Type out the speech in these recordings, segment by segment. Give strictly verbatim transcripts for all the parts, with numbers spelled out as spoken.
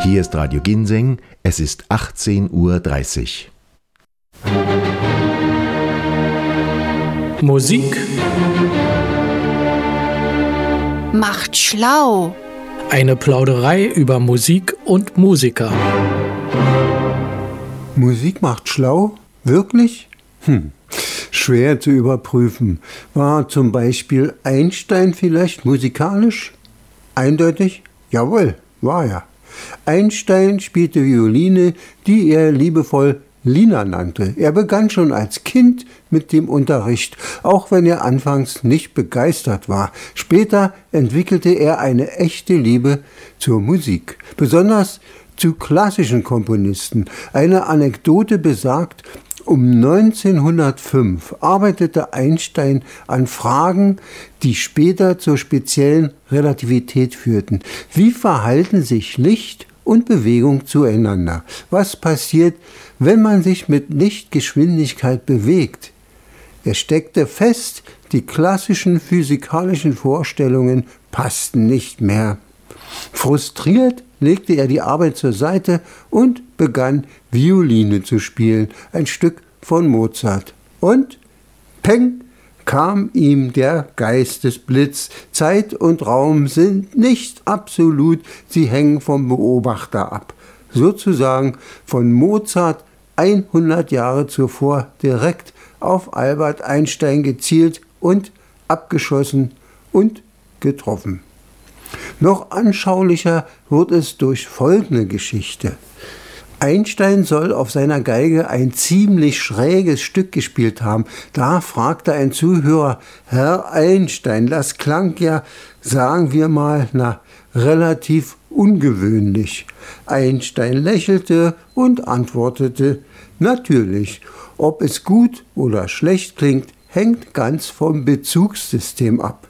Hier ist Radio Ginseng, es ist achtzehn Uhr dreißig. Musik macht schlau. Eine Plauderei über Musik und Musiker. Musik macht schlau? Wirklich? Hm. Schwer zu überprüfen. War zum Beispiel Einstein vielleicht musikalisch? Eindeutig? Jawohl, war er. Einstein spielte Violine, die er liebevoll Lina nannte. Er begann schon als Kind mit dem Unterricht, auch wenn er anfangs nicht begeistert war. Später entwickelte er eine echte Liebe zur Musik, besonders zu klassischen Komponisten. Eine Anekdote besagt, um neunzehnhundertfünf arbeitete Einstein an Fragen, die später zur speziellen Relativität führten. Wie verhalten sich Licht und Bewegung zueinander? Was passiert, wenn man sich mit Lichtgeschwindigkeit bewegt? Er steckte fest, die klassischen physikalischen Vorstellungen passten nicht mehr. Frustriert legte er die Arbeit zur Seite und begann Violine zu spielen, ein Stück von Mozart. Und peng, kam ihm der Geistesblitz. Zeit und Raum sind nicht absolut, sie hängen vom Beobachter ab. Sozusagen von Mozart hundert Jahre zuvor direkt auf Albert Einstein gezielt und abgeschossen und getroffen. Noch anschaulicher wird es durch folgende Geschichte. Einstein soll auf seiner Geige ein ziemlich schräges Stück gespielt haben. Da fragte ein Zuhörer: Herr Einstein, das klang ja, sagen wir mal, na, relativ ungewöhnlich. Einstein lächelte und antwortete: Natürlich, ob es gut oder schlecht klingt, hängt ganz vom Bezugssystem ab.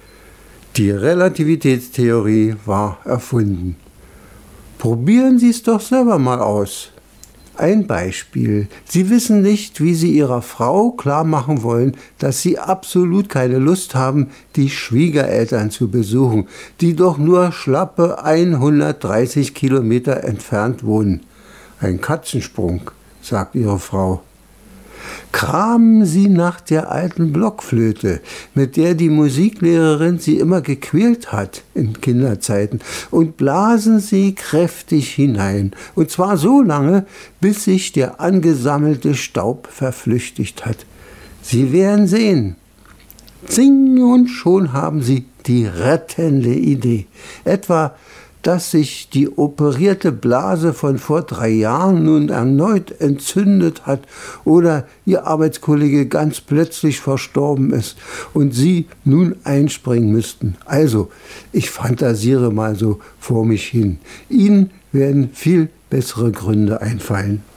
Die Relativitätstheorie war erfunden. Probieren Sie es doch selber mal aus. Ein Beispiel. Sie wissen nicht, wie Sie Ihrer Frau klar machen wollen, dass Sie absolut keine Lust haben, die Schwiegereltern zu besuchen, die doch nur schlappe hundertdreißig Kilometer entfernt wohnen. Ein Katzensprung, sagt Ihre Frau. Kramen Sie nach der alten Blockflöte, mit der die Musiklehrerin Sie immer gequält hat in Kinderzeiten, und blasen Sie kräftig hinein, und zwar so lange, bis sich der angesammelte Staub verflüchtigt hat. Sie werden sehen. Zing, und schon haben Sie die rettende Idee. Etwa, dass sich die operierte Blase von vor drei Jahren nun erneut entzündet hat oder Ihr Arbeitskollege ganz plötzlich verstorben ist und Sie nun einspringen müssten. Also, ich fantasiere mal so vor mich hin. Ihnen werden viel bessere Gründe einfallen.